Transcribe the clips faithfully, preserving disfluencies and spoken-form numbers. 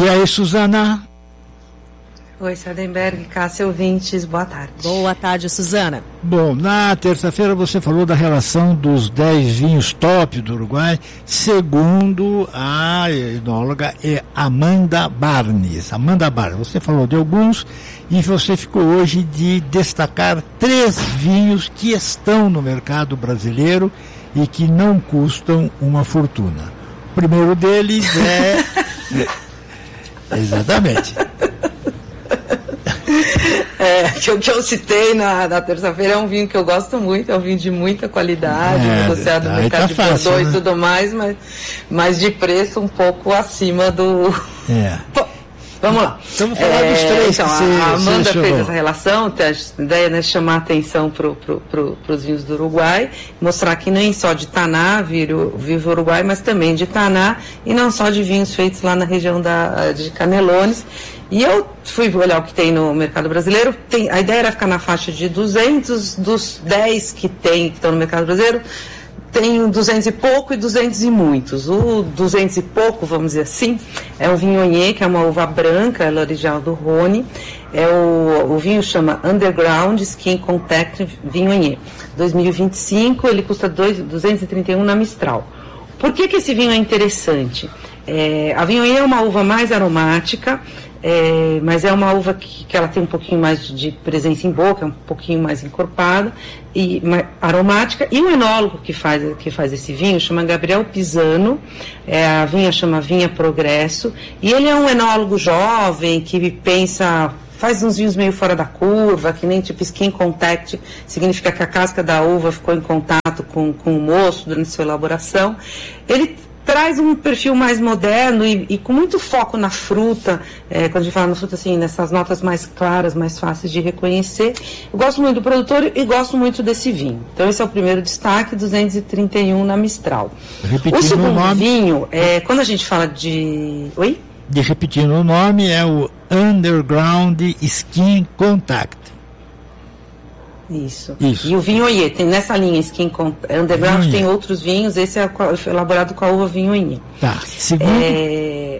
E aí, Suzana? Oi, Sardenberg, Cássia, ouvintes, boa tarde. Boa tarde, Suzana. Bom, na terça-feira você falou da relação dos dez vinhos top do Uruguai, segundo a enóloga Amanda Barnes. Amanda Barnes, você falou de alguns e você ficou hoje de destacar três vinhos que estão no mercado brasileiro e que não custam uma fortuna. O primeiro deles é... Exatamente. É, que o que eu citei na, na terça-feira é um vinho que eu gosto muito, é um vinho de muita qualidade, é, negociado no mercado tá de fácil, Bordeaux, né? E tudo mais, mas, mas de preço um pouco acima do... É. Bom, vamos lá. Vamos falar é, dos três. Então, que a Amanda você fez essa relação, a ideia é, né, chamar a atenção para pro, pro, os vinhos do Uruguai, mostrar que nem só de Taná vive o Uruguai, mas também de Taná, e não só de vinhos feitos lá na região da, de Canelones. E eu fui olhar o que tem no mercado brasileiro. Tem, a ideia era ficar na faixa de duzentos, dos dez que tem, que estão no mercado brasileiro, tem duzentos e pouco e duzentos e muitos. O duzentos e pouco, vamos dizer assim, é o Viognier, que é uma uva branca, ela é original do Rhône. É o, o vinho chama Underground Skin Contact Viognier. dois mil e vinte e cinco, ele custa duzentos e trinta e um na Mistral. Por que que esse vinho é interessante? É, a Viognier é uma uva mais aromática, É, mas é uma uva que, que ela tem um pouquinho mais de, de presença em boca, é um pouquinho mais encorpada e mais aromática. E o enólogo que faz, que faz esse vinho chama Gabriel Pisano, é, a vinha chama Vinha Progresso, e ele é um enólogo jovem que pensa, faz uns vinhos meio fora da curva, que nem tipo skin contact, significa que a casca da uva ficou em contato com, com o moço durante sua elaboração. Ele traz um perfil mais moderno e, e com muito foco na fruta, é, quando a gente fala na fruta, assim, nessas notas mais claras, mais fáceis de reconhecer. Eu gosto muito do produtor e gosto muito desse vinho. Então esse é o primeiro destaque, duzentos e trinta e um na Mistral. Repetindo o segundo o nome, vinho, é, quando a gente fala de... Oi? De repetindo o nome, é o Underground Skin Contact. Isso. Isso. E o Viognier, tem nessa linha Skin Underground, tem outros vinhos, esse é elaborado com a uva Viognier. Tá. Segundo... É...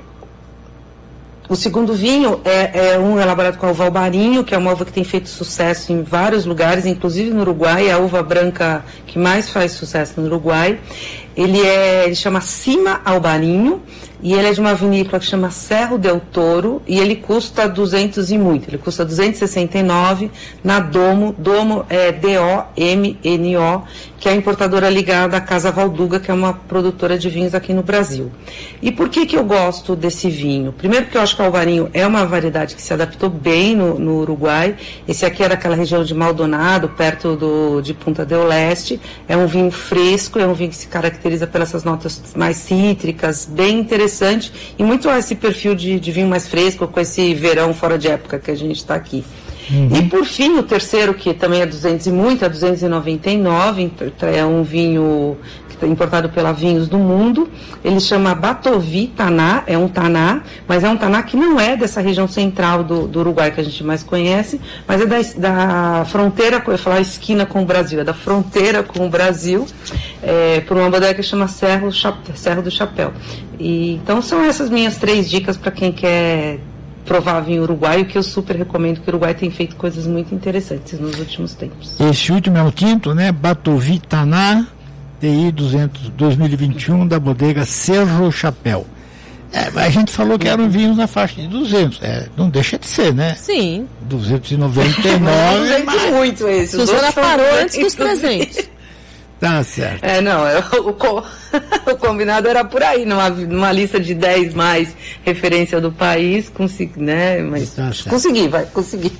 O segundo vinho é, é um elaborado com a uva Albarinho, que é uma uva que tem feito sucesso em vários lugares, inclusive no Uruguai, é a uva branca que mais faz sucesso no Uruguai. Ele, é, ele chama Cima Albarinho, e ele é de uma vinícola que chama Cerro del Toro, e ele custa duzentos e muito, ele custa duzentos e sessenta e nove na Domo, Domo é D O M N O, que é a importadora ligada à Casa Valduga, que é uma produtora de vinhos aqui no Brasil. E por que que eu gosto desse vinho? Primeiro porque eu acho que o Albarinho é uma variedade que se adaptou bem no, no Uruguai. Esse aqui é daquela região de Maldonado, perto do, de Punta del Este. É um vinho fresco, é um vinho que se caracteriza pelas essas notas mais cítricas, bem interessante, e muito esse perfil de, de vinho mais fresco, com esse verão fora de época que a gente está aqui. Uhum. E por fim, o terceiro, que também é duzentos e muito, é duzentos e noventa e nove, é um vinho que é importado pela Vinhos do Mundo. Ele chama Batovi Taná, é um Taná, mas é um Taná que não é dessa região central do, do Uruguai que a gente mais conhece, mas é da, da fronteira, eu ia falar esquina com o Brasil, é da fronteira com o Brasil, é, por uma bodega que chama Cerro, Cerro do Chapéu. E, então são essas minhas três dicas para quem quer provar vinho uruguaio, que eu super recomendo, que o Uruguai tem feito coisas muito interessantes nos últimos tempos. Esse último é o quinto, né? Batovi Taná, T I duzentos, dois mil e vinte e um, da bodega Cerro Chapéu. É, a gente falou que eram vinhos na faixa de duzentos. É, não deixa de ser, né? Sim. duzentos e noventa e nove. duzentos mas... e muito esse. Suzana parou antes dos trezentos. Tá certo. É, não, o, o, o combinado era por aí, numa, numa lista de dez mais referência do país, consegui, né? Mas tá consegui, vai, consegui.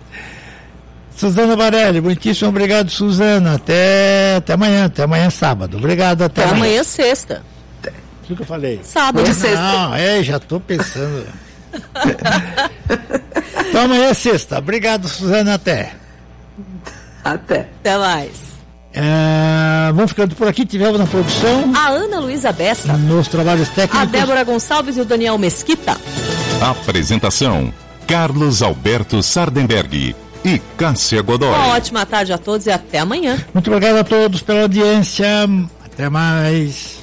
Suzana Barelli, muitíssimo obrigado, Suzana. Até, até amanhã, até amanhã sábado. Obrigado, até, até amanhã. amanhã sexta. O que eu falei? Sábado. Não, sexta. É, já estou pensando. Então amanhã é sexta. Obrigado, Suzana, até. Até. Até mais. É, vamos ficando por aqui. Tivemos na produção a Ana Luísa Bessa, nos trabalhos técnicos a Débora Gonçalves e o Daniel Mesquita. Apresentação: Carlos Alberto Sardenberg e Cássia Godoy. Uma ótima tarde a todos e até amanhã. Muito obrigado a todos pela audiência. Até mais.